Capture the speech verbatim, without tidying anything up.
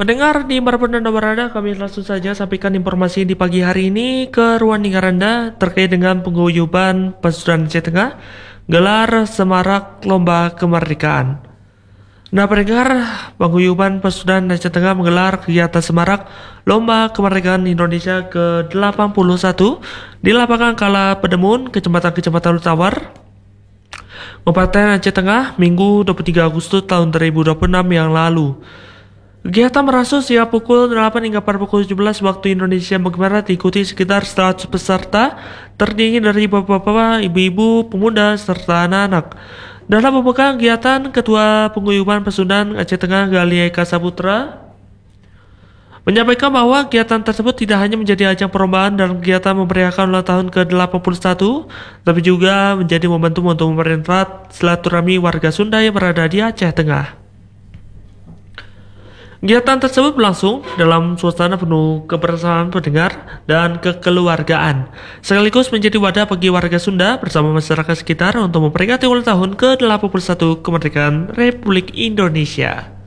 Pendengar di manapun Anda berada, kami langsung saja sampaikan informasi di pagi hari ini ke ruang dengar Anda terkait dengan penguyuban Pasuruan Aceh Tengah gelar semarak lomba kemerdekaan. Nah pendengar, penguyuban Pasuruan Aceh Tengah menggelar kegiatan semarak lomba kemerdekaan Indonesia ke delapan puluh satu di lapangan Kala Pedemun, Kecamatan-Kecamatan Tawar, Kabupaten Aceh Tengah, Minggu dua puluh tiga Agustus tahun dua ribu dua puluh enam yang lalu. Kegiatan berlangsung sejak pukul delapan hingga pada pukul tujuh belas waktu Indonesia Barat, diikuti sekitar seratus peserta terdiri dari bapak-bapak, ibu-ibu, pemuda, serta anak-anak. Dalam pembukaan kegiatan, Ketua Penguyuban Pasuruan Aceh Tengah Gali Eka Saputra menyampaikan bahwa kegiatan tersebut tidak hanya menjadi ajang perlombaan dalam kegiatan memeriahkan ulang tahun ke delapan puluh satu, tapi juga menjadi momentum untuk mempererat silaturahmi warga Sunda yang berada di Aceh Tengah. Kegiatan tersebut berlangsung dalam suasana penuh kebersamaan pendengar dan kekeluargaan, sekaligus menjadi wadah bagi warga Sunda bersama masyarakat sekitar untuk memperingati ulang tahun ke delapan puluh satu kemerdekaan Republik Indonesia.